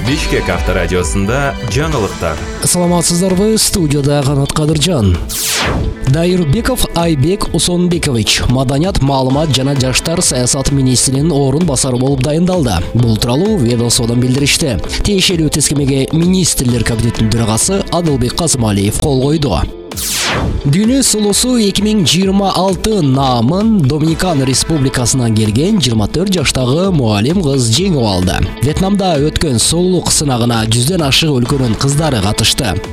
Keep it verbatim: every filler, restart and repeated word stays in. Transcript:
Бишкек авторадиосында жаңылыктар. Саламатсыздарбы, студияда Канат Кадыржан. Дайырбеков Айбек Усонбекович маданият, маалымат жана жаштар саясаты министринин орун басары болуп дайындалды. Бул тууралуу ведомстводон билдиришти. Тиешелүү тескемеге министрлер кабинетинин төрагасы Адылбек Казымалиев кол койду. Дүйнө сулусу эки миң жыйырма алты наамын Доминикан Республикасынан келген жыйырма төрт жаштагы муалим кыз жеңип алды. Вьетнамда өткөн сулуулук сынагына жүздөн ашык өлкөнүн кыздары катышты.